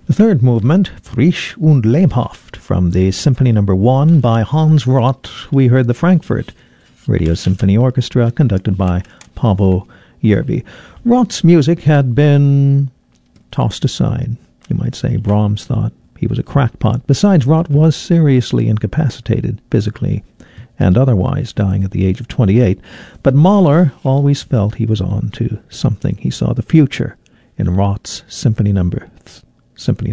The third movement, Frisch und Lebhaft, from the Symphony No. 1 by Hans Rott. We heard the Frankfurt Radio Symphony Orchestra, conducted by Paavo Järvi. Rott's music had been tossed aside. You might say Brahms thought he was a crackpot. Besides, Rott was seriously incapacitated, physically and otherwise, dying at the age of 28. But Mahler always felt he was on to something. He saw the future in Rott's Symphony